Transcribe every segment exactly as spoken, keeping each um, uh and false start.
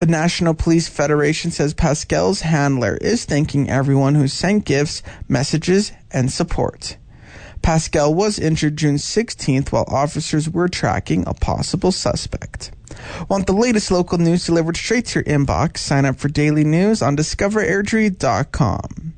The National Police Federation says Pascal's handler is thanking everyone who sent gifts, messages, and support. Pascal was injured June sixteenth while officers were tracking a possible suspect. Want the latest local news delivered straight to your inbox? Sign up for daily news on discover airdrie dot com.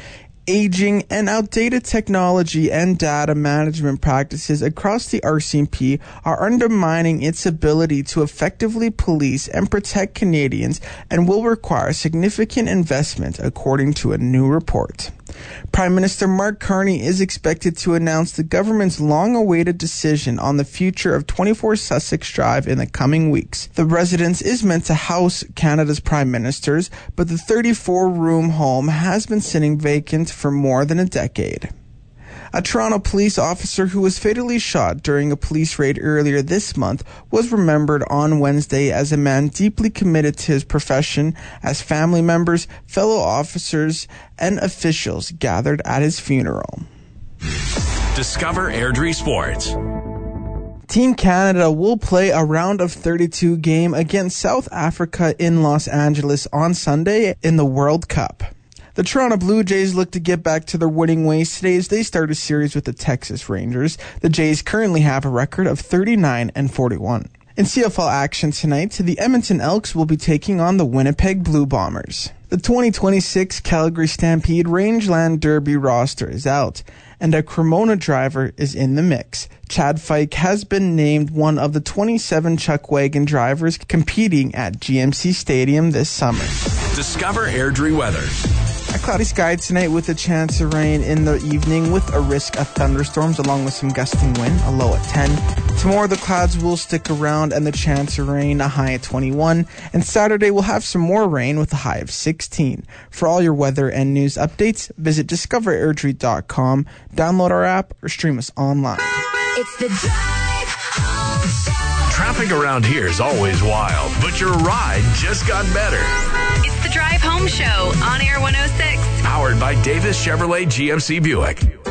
Aging and outdated technology and data management practices across the R C M P are undermining its ability to effectively police and protect Canadians and will require significant investment, according to a new report. Prime Minister Mark Carney is expected to announce the government's long-awaited decision on the future of twenty-four Sussex Drive in the coming weeks. The residence is meant to house Canada's prime ministers, but the thirty-four room home has been sitting vacant for more than a decade. A Toronto police officer who was fatally shot during a police raid earlier this month was remembered on Wednesday as a man deeply committed to his profession as family members, fellow officers, and officials gathered at his funeral. Discover Airdrie Sports. Team Canada will play a round of thirty-two game against South Africa in Los Angeles on Sunday in the World Cup. The Toronto Blue Jays look to get back to their winning ways today as they start a series with the Texas Rangers. The Jays currently have a record of thirty-nine and forty-one. In C F L action tonight, the Edmonton Elks will be taking on the Winnipeg Blue Bombers. The twenty twenty-six Calgary Stampede Rangeland Derby roster is out, and a Cremona driver is in the mix. Chad Fike has been named one of the twenty-seven Chuck Wagon drivers competing at G M C Stadium this summer. Discover Airdrie weather. A cloudy sky tonight with a chance of rain in the evening with a risk of thunderstorms along with some gusting wind, a low at ten. Tomorrow the clouds will stick around and the chance of rain, a high at twenty-one. And Saturday we'll have some more rain with a high of sixteen. For all your weather and news updates, visit discover airdrie dot com, download our app, or stream us online. It's the Drive Home Show. Traffic around here is always wild, but your ride just got better. It's the Drive Home Show on Air one oh six. Powered by Davis Chevrolet G M C Buick.